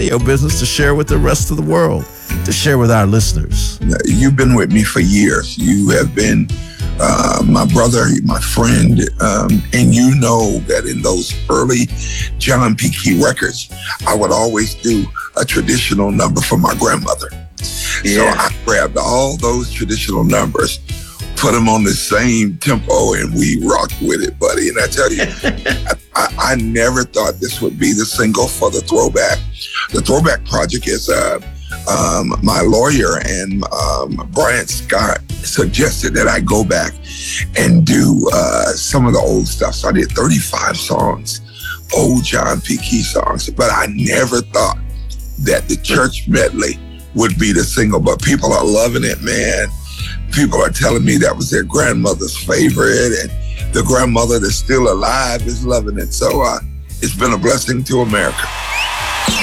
radio business to share with the rest of the world, to share with our listeners? You've been with me for years. You have been my brother, my friend, and you know that in those early John P. Key records, I would always do a traditional number for my grandmother. Yeah. So I grabbed all those traditional numbers, put them on the same tempo, and we rocked with it, buddy. And I tell you, I never thought this would be the single for the Throwback. The Throwback project is my lawyer and Brian Scott suggested that I go back and do some of the old stuff. So I did 35 songs, old John P. Key songs, but I never thought that the church medley would be the single. But people are loving it, man. People are telling me that was their grandmother's favorite, and the grandmother that's still alive is loving it. So it's been a blessing to America.